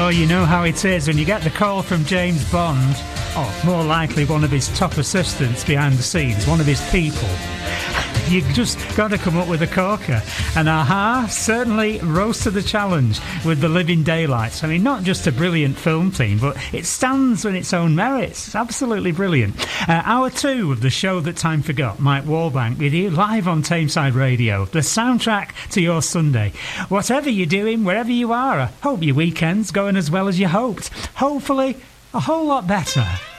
Oh, you know how it is when you get the call from James Bond, or more likely one of his top assistants behind the scenes, one of his people. You just got to come up with a corker. And Aha certainly rose to the challenge with The Living Daylights. I mean, not just a brilliant film theme, but it stands on its own merits. It's absolutely brilliant. Hour 2 of the show that time forgot. Mike Warbank with you live on Tameside Radio. The soundtrack to your Sunday. Whatever you're doing, wherever you are, I hope your weekend's going as well as you hoped. Hopefully, a whole lot better.